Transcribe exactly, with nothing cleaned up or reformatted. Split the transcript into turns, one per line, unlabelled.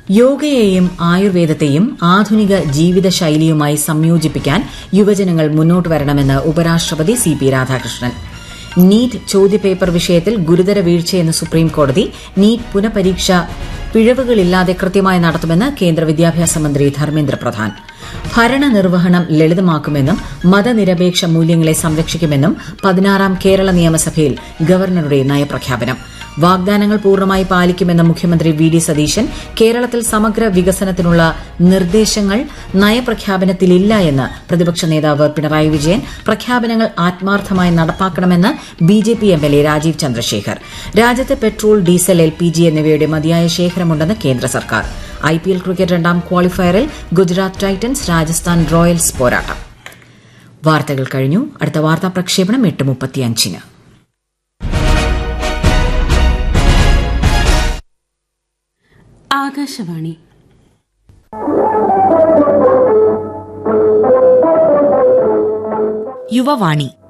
യോഗയെയും ആയുർവേദത്തെയും ആധുനിക ജീവിതശൈലിയുമായി സംയോജിപ്പിക്കാൻ യുവജനങ്ങൾ മുന്നോട്ട് വരണമെന്ന് ഉപരാഷ്ട്രപതി സി പി രാധാകൃഷ്ണൻ. നീറ്റ് ചോദ്യപേപ്പർ വിഷയത്തിൽ ഗുരുതര വീഴ്ചയെന്ന് സുപ്രീംകോടതി. നീറ്റ് പുനഃപരീക്ഷ പിഴവുകളില്ലാതെ കൃത്യമായി നടത്തുമെന്ന് കേന്ദ്ര വിദ്യാഭ്യാസ മന്ത്രി ധർമ്മേന്ദ്ര പ്രധാൻ. ഭരണനിർവഹണം ലളിതമാക്കുമെന്നും മതനിരപേക്ഷ മൂല്യങ്ങളെ സംരക്ഷിക്കുമെന്നും പതിനാറാം കേരള നിയമസഭയിൽ ഗവർണറുടെ നയപ്രഖ്യാപനം. വാഗ്ദാനങ്ങൾ പൂർണ്ണമായി പാലിക്കുമെന്ന മുഖ്യമന്ത്രി വി ഡി സതീശൻ. കേരളത്തിൽ സമഗ്ര വികസനത്തിനുള്ള നിർദ്ദേശങ്ങൾ നയപ്രഖ്യാപനത്തിലില്ല എന്ന് പ്രതിപക്ഷ നേതാവ് പിണറായി വിജയൻ. പ്രഖ്യാപനങ്ങൾ ആത്മാർത്ഥമായി നടപ്പാക്കണമെന്ന് B J P M L A Rajeev Chandrasekhar. രാജ്യത്ത് petrol, diesel, L P G എന്നിവയുടെ മതിയായ ശേഖരമുണ്ടെന്ന് കേന്ദ്ര സർക്കാർ. ഐ പി എൽ ക്രിക്കറ്റ് രണ്ടാം ക്വാളിഫയറിൽ ഗുജറാത്ത് ടൈറ്റൻസ് രാജസ്ഥാൻ റോയൽസ് പോരാട്ടം. വാർത്തകൾ കഴിഞ്ഞു. അടുത്ത വാർത്താ പ്രക്ഷേപണം എട്ട് മുപ്പത്തിയഞ്ചിന്.
ആകാശവാണി.
യുവവാണി.